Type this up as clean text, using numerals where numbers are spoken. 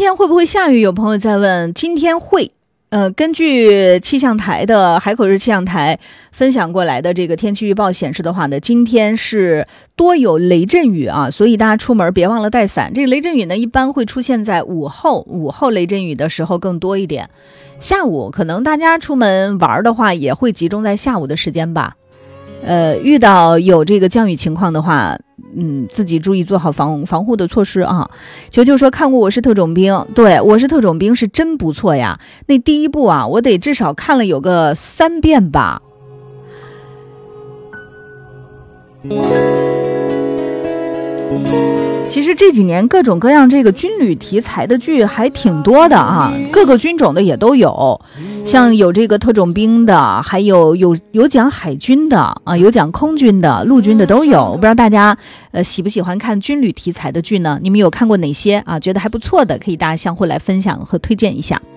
天会不会下雨？有朋友在问，今天会。根据气象台的海口市气象台分享过来的这个天气预报显示的话呢，今天是多有雷阵雨啊，所以大家出门别忘了带伞。这个雷阵雨呢，一般会出现在午后雷阵雨的时候更多一点。下午可能大家出门玩的话，也会集中在下午的时间吧。遇到有这个降雨情况的话，自己注意做好防护的措施啊。球球说看过《我是特种兵》，对，《我是特种兵》是真不错呀。那第一部啊，我得至少看了有个3遍吧。其实这几年各种各样这个军旅题材的剧还挺多的啊，各个军种的也都有，像有这个特种兵的，还有讲海军的啊，有讲空军的、陆军的都有。我不知道大家喜不喜欢看军旅题材的剧呢？你们有看过哪些啊？觉得还不错的，可以大家相互来分享和推荐一下。